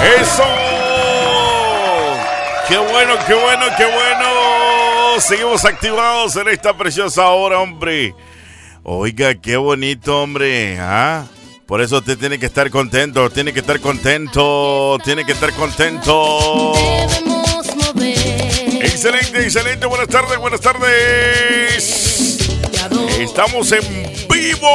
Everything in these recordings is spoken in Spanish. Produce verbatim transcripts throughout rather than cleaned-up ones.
¡Eso! ¡Qué bueno, qué bueno, qué bueno! Seguimos activados en esta preciosa hora, hombre. Oiga, qué bonito, hombre. ¿Ah? Por eso usted tiene que estar contento, tiene que estar contento, tiene que estar contento. Excelente, excelente. Buenas tardes, buenas tardes. Estamos en vivo.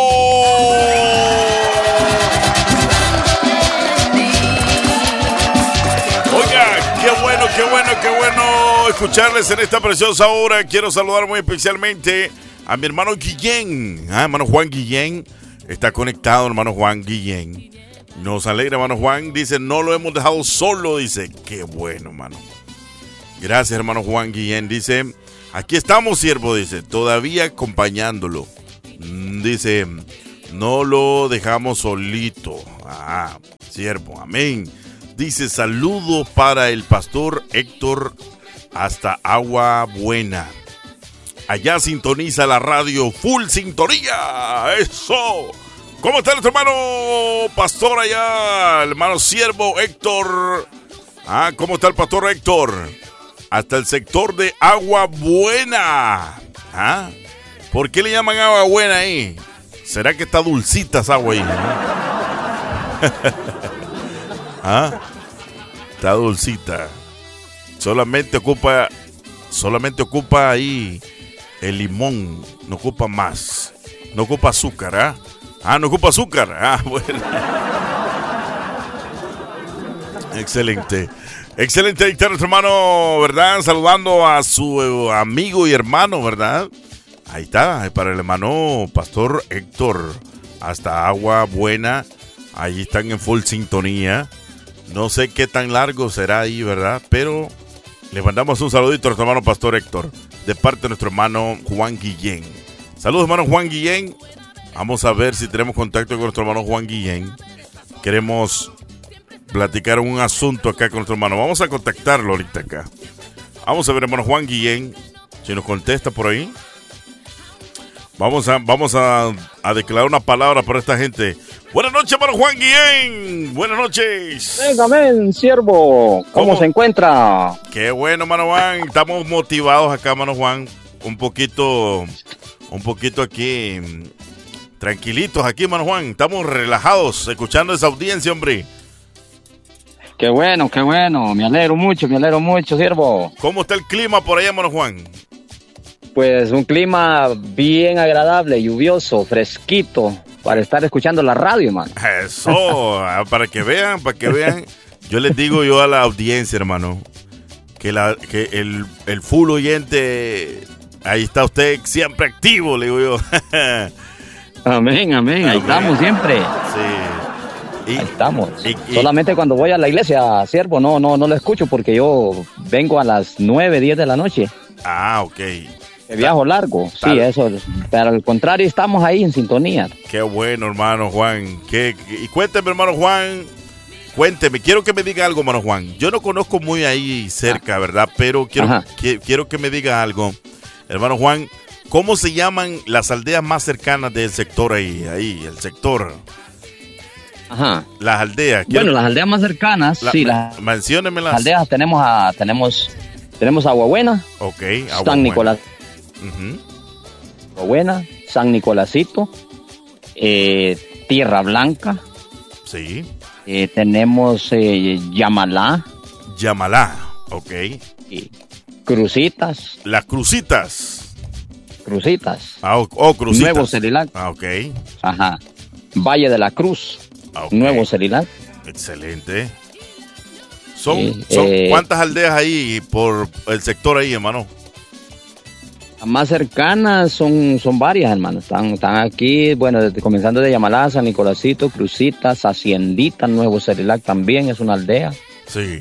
Oiga, qué bueno, qué bueno, qué bueno escucharles en esta preciosa hora. Quiero saludar muy especialmente a mi hermano Guillén, ah, hermano Juan Guillén. Está conectado, hermano Juan Guillén. Nos alegra, hermano Juan. Dice, no lo hemos dejado solo. Dice, qué bueno, hermano. Gracias, hermano Juan Guillén. Dice, aquí estamos, siervo. Dice, todavía acompañándolo. Dice, no lo dejamos solito. Ah, siervo, amén. Dice, saludo para el pastor Héctor hasta Agua Buena. Allá sintoniza la radio Full Sintonía. ¡Eso! ¿Cómo está nuestro hermano pastor allá? El hermano siervo Héctor. Ah, ¿cómo está el pastor Héctor? Hasta el sector de Agua Buena. ¿Ah? ¿Por qué le llaman Agua Buena ahí? ¿Será que está dulcita esa agua ahí? ¿No? ¿Ah? Está dulcita. Solamente ocupa, solamente ocupa ahí el limón, no ocupa más. No ocupa azúcar, ¿ah? ¿eh? Ah, no ocupa azúcar. Ah, bueno. Excelente. Excelente, ahí está nuestro hermano, ¿verdad? Saludando a su amigo y hermano, ¿verdad? Ahí está, para el hermano Pastor Héctor. Hasta Agua Buena. Ahí están en full sintonía. No sé qué tan largo será ahí, ¿verdad? Pero le mandamos un saludito a nuestro hermano Pastor Héctor, de parte de nuestro hermano Juan Guillén. Saludos, hermano Juan Guillén. Vamos a ver si tenemos contacto con nuestro hermano Juan Guillén. Queremos platicar un asunto acá con nuestro hermano. Vamos a contactarlo ahorita acá. Vamos a ver, hermano Juan Guillén, si nos contesta por ahí. Vamos a, vamos a, a declarar una palabra para esta gente. Buenas noches, hermano Juan Guillén. Buenas noches. Venga, men, siervo. ¿Cómo, ¿Cómo se encuentra? Qué bueno, hermano Juan. Estamos motivados acá, hermano Juan. Un poquito, un poquito aquí, tranquilitos aquí, hermano Juan. Estamos relajados, escuchando esa audiencia, hombre. Qué bueno, qué bueno. Me alegro mucho, me alegro mucho, siervo. ¿Cómo está el clima por allá, hermano Juan? Pues un clima bien agradable, lluvioso, fresquito, para estar escuchando la radio, hermano. Eso, para que vean, para que vean. Yo les digo yo a la audiencia, hermano, que, la, que el, el full oyente, ahí está usted siempre activo, le digo yo. Amén, amén, ahí amén. Estamos siempre. Sí. Y, ahí estamos. Y, y, Solamente cuando voy a la iglesia, siervo, no, no, no lo escucho porque yo vengo a las nueve, diez de la noche. Ah, ok. El viaje largo, sí, eso. Pero al contrario, estamos ahí en sintonía. Qué bueno, hermano Juan. ¿Qué, qué, y cuénteme, hermano Juan, cuénteme, quiero que me diga algo, hermano Juan. Yo no conozco muy ahí cerca, ¿verdad? Pero quiero, que, quiero que me diga algo. Hermano Juan, ¿cómo se llaman las aldeas más cercanas del sector ahí? Ahí, el sector. Ajá. Las aldeas. Quiero... Bueno, las aldeas más cercanas, la, sí. Las menciónemelas. Las aldeas tenemos a, tenemos, tenemos Agua Buena. Ok, Agua San Nicolás. Uh-huh. Agua Buena, San Nicolásito, eh, Tierra Blanca. Sí. Eh, tenemos eh, Yamalá. Yamalá, ok. Y Crucitas. Las Crucitas. Crucitas. Ah, oh, oh, Crucitas. Nuevo Cerilac. Ah, ok. Ajá. Valle de la Cruz. Ah, okay. Nuevo Cerilac. Excelente. ¿Son, sí, son eh, cuántas aldeas ahí por el sector ahí, hermano? Las más cercanas son, son varias, hermano. Están, están aquí, bueno, desde, comenzando de Yamalá, San Nicolásito, Crucitas, Haciendita, Nuevo Cerilac también es una aldea. Sí.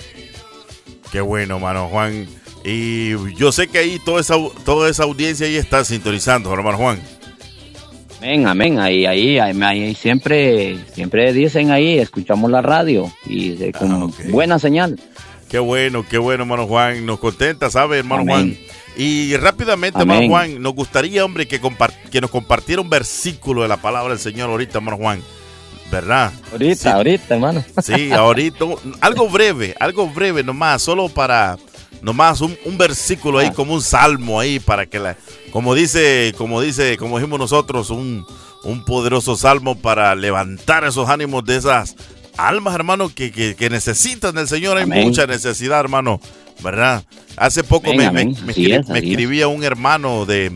Qué bueno, hermano Juan. Y yo sé que ahí toda esa, toda esa audiencia ahí está sintonizando, hermano Juan. Amén, amén. Ahí, ahí, ahí, ahí siempre, siempre dicen ahí, escuchamos la radio y eh, con ah, okay. buena señal. Qué bueno, qué bueno, hermano Juan. Nos contenta, ¿sabe, hermano amén. Juan? Y rápidamente, amén. hermano Juan, nos gustaría, hombre, que, compart- que nos compartiera un versículo de la palabra del Señor ahorita, hermano Juan. ¿verdad? Ahorita, sí. ahorita, hermano. Sí, ahorita. Algo breve, algo breve nomás, solo para, nomás un, un versículo ahí, ah. como un salmo ahí, para que la, como dice, como dice, como dijimos nosotros, un, un poderoso salmo para levantar esos ánimos de esas almas, hermano, que, que, que necesitan del Señor. Hay amén. Mucha necesidad, hermano, ¿verdad? Hace poco amén, me, amén. me, me, escribí, es, me escribía un hermano de,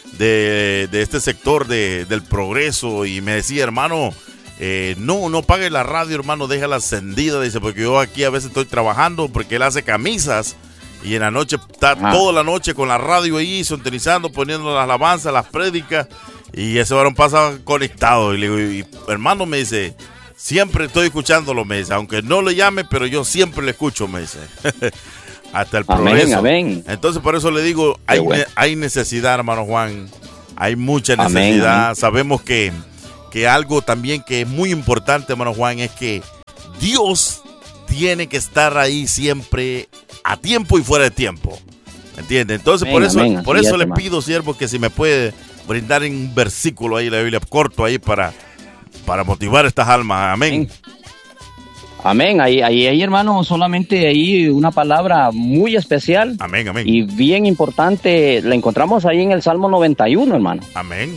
de, de este sector de, del progreso y me decía, hermano, eh, no, no pague la radio, hermano, déjala encendida, dice, porque yo aquí a veces estoy trabajando, porque él hace camisas y en la noche está ah. toda la noche con la radio ahí, sintonizando, poniendo las alabanzas, las prédicas, y ese varón pasa conectado. Y le digo, y, hermano, me dice, siempre estoy escuchándolo, me dice, aunque no le llame, pero yo siempre le escucho, me dice. Hasta el progreso. Amén, amén. Entonces, por eso le digo, hay, bueno. ne- hay necesidad, hermano Juan, hay mucha necesidad. Amén, amén. Sabemos que, que algo también que es muy importante, hermano Juan, es que Dios tiene que estar ahí siempre a tiempo y fuera de tiempo. ¿Entiende? Entonces, amén, por eso, amén, por eso le hermano. pido, siervo, que si me puede brindar en un versículo ahí, la Biblia corto ahí para, para motivar estas almas. Amén. Amén. Amén, ahí, ahí, ahí, hermano, solamente ahí una palabra muy especial. Amén, amén. Y bien importante, la encontramos ahí en el Salmo noventa y uno, hermano. Amén.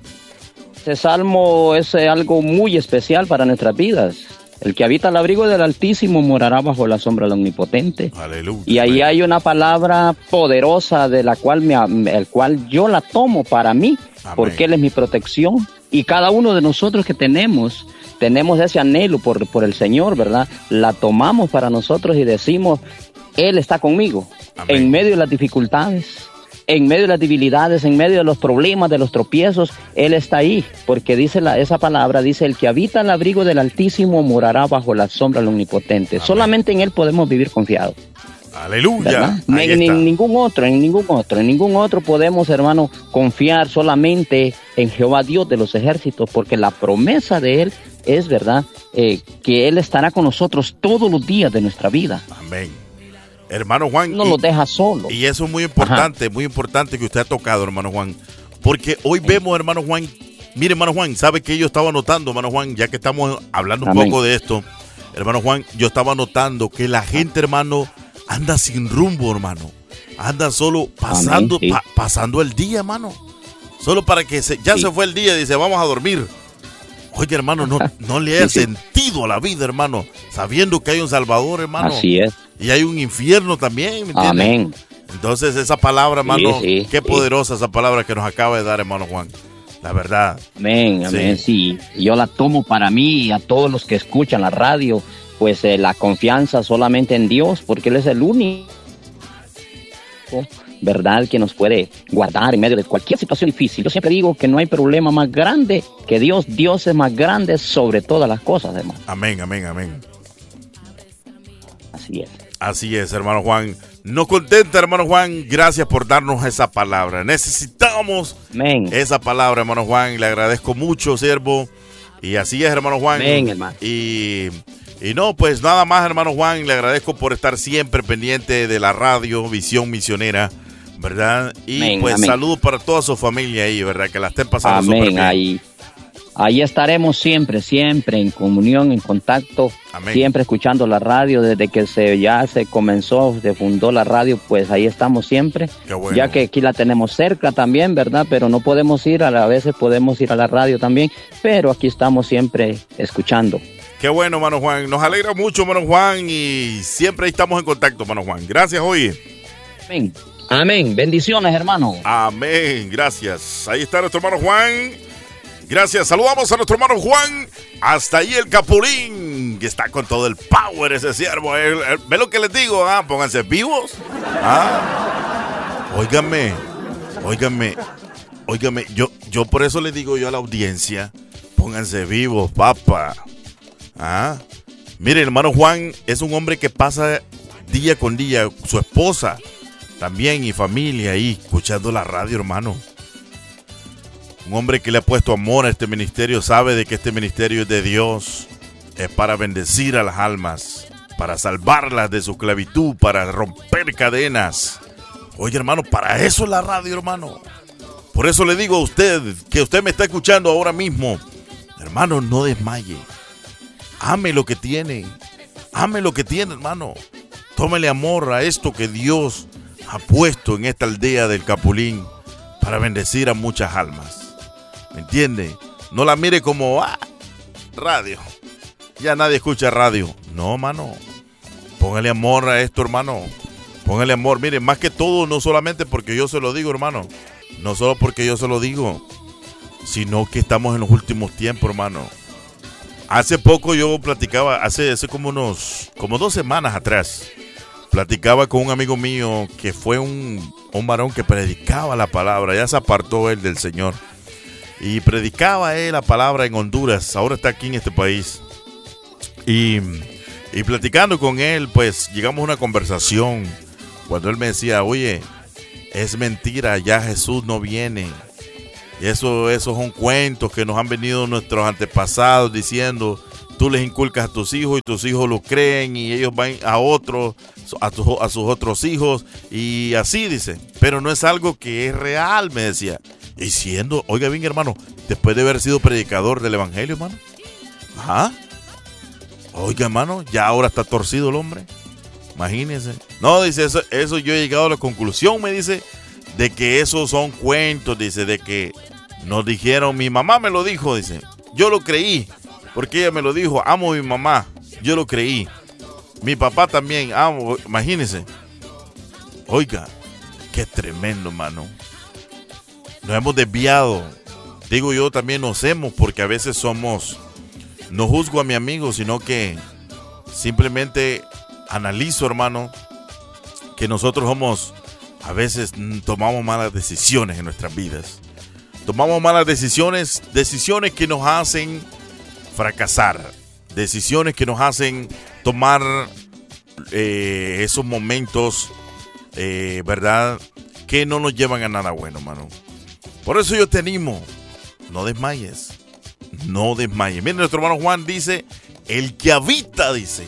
Ese salmo es algo muy especial para nuestras vidas. El que habita al abrigo del Altísimo morará bajo la sombra del Omnipotente. Aleluya. Y ahí hay una palabra poderosa de la cual, me, el cual yo la tomo para mí, amén. Porque Él es mi protección. Y cada uno de nosotros que tenemos... Tenemos ese anhelo por, por el Señor, ¿verdad? La tomamos para nosotros y decimos, Él está conmigo. Amén. En medio de las dificultades, en medio de las debilidades, en medio de los problemas, de los tropiezos, Él está ahí. Porque dice la, esa palabra, dice, el que habita al abrigo del Altísimo morará bajo la sombra del Omnipotente. Amén. Solamente en Él podemos vivir confiados. Aleluya. En, en ningún otro, en ningún otro, en ningún otro podemos, hermano, confiar solamente en Jehová Dios de los ejércitos, porque la promesa de Él es, verdad, eh, que Él estará con nosotros todos los días de nuestra vida. Amén. Hermano Juan. No nos deja solo. Y eso es muy importante, Ajá. muy importante que usted ha tocado, hermano Juan, porque hoy sí. vemos, hermano Juan, mire, hermano Juan, sabe que yo estaba notando, hermano Juan, ya que estamos hablando un Amén. poco de esto, hermano Juan, yo estaba notando que la gente, hermano, anda sin rumbo, hermano. Anda solo pasando, Amén, sí. pa, pasando el día, hermano. Solo para que se, ya sí. se fue el día y dice, vamos a dormir. Oye, hermano, no, no le ha sí, sentido a la vida, hermano. Sabiendo que hay un Salvador, hermano. Así es. Y hay un infierno también, ¿me entiendes? Amén. Entonces, esa palabra, hermano, sí, sí, qué sí. poderosa esa palabra que nos acaba de dar, hermano Juan. La verdad. Amén, amén, sí. sí. Yo la tomo para mí y a todos los que escuchan la radio. Pues eh, la confianza solamente en Dios, porque Él es el único, ¿verdad?, que nos puede guardar en medio de cualquier situación difícil. Yo siempre digo que no hay problema más grande que Dios. Dios es más grande sobre todas las cosas, hermano. Amén, amén, amén. Así es. Así es, hermano Juan. Nos contenta, hermano Juan. Gracias por darnos esa palabra. Necesitamos amén. esa palabra, hermano Juan. Le agradezco mucho, siervo. Y así es, hermano Juan. Amén, hermano. Y... Y no, pues nada más, hermano Juan, le agradezco por estar siempre pendiente de la radio Visión Misionera, ¿verdad? Y amén, pues amén. Saludos para toda su familia ahí, ¿verdad? Que la estén pasando súper bien. Ahí, ahí estaremos siempre, siempre en comunión, en contacto, amén. Siempre escuchando la radio desde que se ya se comenzó, se fundó la radio, pues ahí estamos siempre. Qué bueno. Ya que aquí la tenemos cerca también, ¿verdad? Pero no podemos ir, a, a veces podemos ir a la radio también, pero aquí estamos siempre escuchando. Qué bueno, mano Juan. Nos alegra mucho, mano Juan, y siempre estamos en contacto, mano Juan. Gracias, hoy. Amén. Amén. Bendiciones, hermano. Amén. Gracias. Ahí está nuestro hermano Juan. Gracias. Saludamos a nuestro hermano Juan. Hasta ahí el Capulín, que está con todo el power ese siervo. ¿Ve lo que les digo? ¿Ah? Pónganse vivos. ¿Ah? Óiganme. Óiganme. Óiganme. Yo, yo por eso le digo yo a la audiencia, pónganse vivos, papá. Ah, mire, hermano Juan es un hombre que pasa día con día, su esposa también y familia ahí, escuchando la radio, hermano. Un hombre que le ha puesto amor a este ministerio, sabe de que este ministerio es de Dios, es para bendecir a las almas, para salvarlas de su esclavitud, para romper cadenas. Oye, hermano, para eso es la radio, hermano. Por eso le digo a usted, que usted me está escuchando ahora mismo, hermano, no desmaye. ame lo que tiene. Ame lo que tiene, hermano. Tómele amor a esto que Dios ha puesto en esta aldea del Capulín para bendecir a muchas almas. ¿Me entiende? No la mire como, ah, radio. Ya nadie escucha radio. No, mano. Póngale amor a esto, hermano. Póngale amor. Mire, más que todo, no solamente porque yo se lo digo, hermano. No solo porque yo se lo digo, sino que estamos en los últimos tiempos, hermano. Hace poco yo platicaba, hace, hace como unos, como dos semanas atrás, platicaba con un amigo mío que fue un, un varón que predicaba la palabra. Ya se apartó él del Señor. Y predicaba él la palabra en Honduras. Ahora está aquí en este país. Y, y platicando con él, pues llegamos a una conversación. Cuando él me decía, oye, es mentira, ya Jesús no viene. Eso, esos son cuentos que nos han venido nuestros antepasados diciendo. Tú les inculcas a tus hijos y tus hijos lo creen y ellos van a otros, a, tu, a sus otros hijos y así dice. Pero no es algo que es real, me decía. Y siendo, oiga bien, hermano, después de haber sido predicador del evangelio, hermano. Ajá. Oiga, hermano, ya ahora está torcido el hombre. Imagínese. No, dice, eso, eso yo he llegado a la conclusión, me dice, de que esos son cuentos, dice, de que nos dijeron, mi mamá me lo dijo, dice. Yo lo creí, porque ella me lo dijo, amo a mi mamá. Yo lo creí. Mi papá también, amo, imagínese. Oiga, qué tremendo, hermano. Nos hemos desviado. Digo yo, también nos hemos, porque a veces somos, no juzgo a mi amigo, sino que simplemente analizo, hermano, que nosotros somos, a veces tomamos malas decisiones en nuestras vidas. Tomamos malas decisiones, decisiones que nos hacen fracasar, decisiones que nos hacen tomar eh, esos momentos, eh, ¿verdad?, que no nos llevan a nada bueno, hermano. Por eso yo te animo, no desmayes, no desmayes. Miren, nuestro hermano Juan dice, el que habita, dice,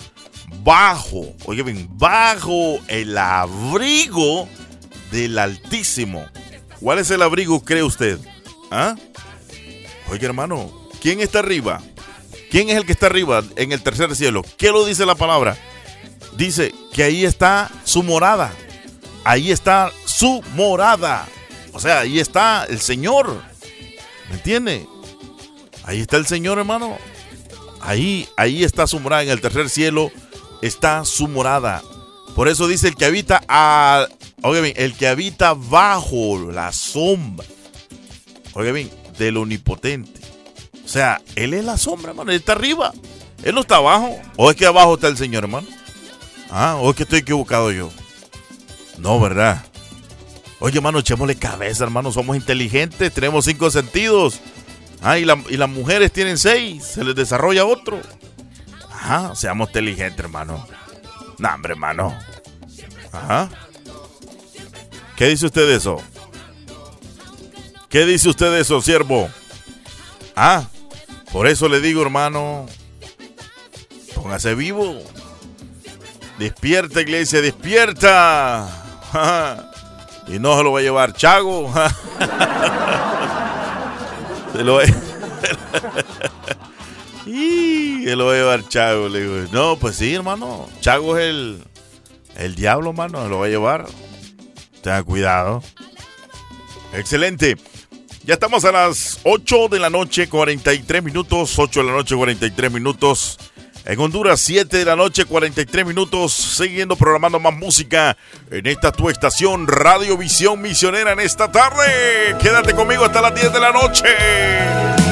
bajo, oye bien, bajo el abrigo del Altísimo. ¿Cuál es el abrigo, cree usted? ¿Ah? Oye, hermano, ¿quién está arriba? ¿Quién es el que está arriba en el tercer cielo? ¿Qué lo dice la palabra? Dice que ahí está su morada. Ahí está su morada. O sea, ahí está el Señor. ¿Me entiende? Ahí está el Señor, hermano. Ahí, ahí está su morada. En el tercer cielo está su morada. Por eso dice el que habita a, oiga bien, el que habita bajo la sombra, oiga bien, del Omnipotente. O sea, Él es la sombra, hermano. Él está arriba. Él no está abajo. ¿O es que abajo está el Señor, hermano? Ah, ¿o es que estoy equivocado yo? No, ¿verdad? Oye, hermano, echémosle cabeza, hermano. Somos inteligentes, tenemos cinco sentidos. Ah, y, la, y las mujeres tienen seis. Se les desarrolla otro. Ajá, seamos inteligentes, hermano. No, hombre, hermano. Ajá. ¿Qué dice usted de eso? ¿Qué dice usted de eso, siervo? Ah, por eso le digo, hermano, póngase vivo. Despierta, iglesia, despierta. Ajá. Y no se lo va a llevar Chago. Se lo va a... y se lo va a llevar Chago, le digo. No, pues sí, hermano. Chago es el, el diablo, hermano. Se lo va a llevar. Tenga cuidado. Excelente. Ya estamos a las ocho de la noche, cuarenta y tres minutos. ocho de la noche, cuarenta y tres minutos. En Honduras, siete de la noche, cuarenta y tres minutos. Siguiendo programando más música en esta tu estación Radio Visión Misionera en esta tarde. Quédate conmigo hasta las diez de la noche.